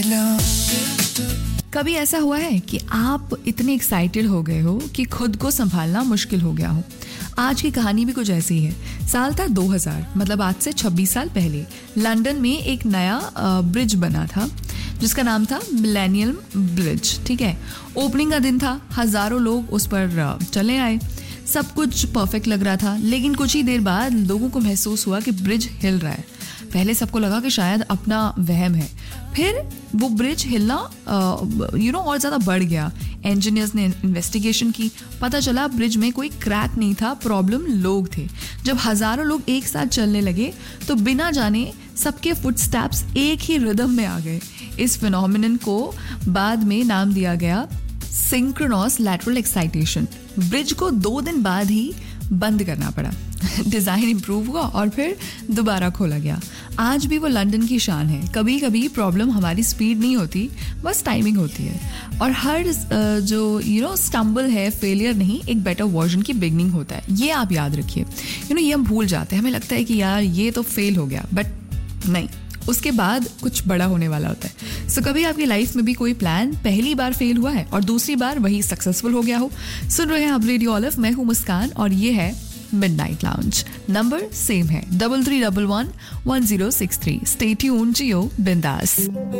कभी ऐसा हुआ है कि आप इतने एक्साइटेड हो गए हो कि खुद को संभालना मुश्किल हो गया हो? आज की कहानी भी कुछ ऐसी ही है। साल था 2000, मतलब आज से 26 साल पहले लंदन में एक नया ब्रिज बना था जिसका नाम था मिलेनियम ब्रिज। ठीक है, ओपनिंग का दिन था, हजारों लोग उस पर चले आए, सब कुछ परफेक्ट लग रहा था। लेकिन कुछ ही देर बाद लोगों को महसूस हुआ कि ब्रिज हिल रहा है। पहले सबको लगा कि शायद अपना वहम है, फिर वो ब्रिज हिलना और ज़्यादा बढ़ गया। इंजीनियर्स ने इन्वेस्टिगेशन की, पता चला ब्रिज में कोई क्रैक नहीं था, प्रॉब्लम लोग थे। जब हज़ारों लोग एक साथ चलने लगे तो बिना जाने सबके फुटस्टेप्स एक ही रिदम में आ गए। इस फिनोमिनन को बाद में नाम दिया गया सिंक्रोनस लैटरल एक्साइटेशन। ब्रिज को 2 दिन बाद ही बंद करना पड़ा, डिज़ाइन इम्प्रूव हुआ और फिर दोबारा खोला गया। आज भी वो लंदन की शान है। कभी कभी प्रॉब्लम हमारी स्पीड नहीं होती, बस टाइमिंग होती है। और हर जो स्टम्बल है, फेलियर नहीं, एक बेटर वर्जन की बिगनिंग होता है। ये आप याद रखिए। ये हम भूल जाते हैं, हमें लगता है कि यार ये तो फेल हो गया, बट नहीं, उसके बाद कुछ बड़ा होने वाला होता है। सो कभी आपकी लाइफ में भी कोई प्लान पहली बार फेल हुआ है और दूसरी बार वही सक्सेसफुल हो गया हो? सुन रहे हैं आप रेडियो ऑलिव, मैं हूं मुस्कान और ये है मिडनाइट लाउंज। नंबर सेम है 33111063। स्टे ट्यून्ड, जियो बिंदास।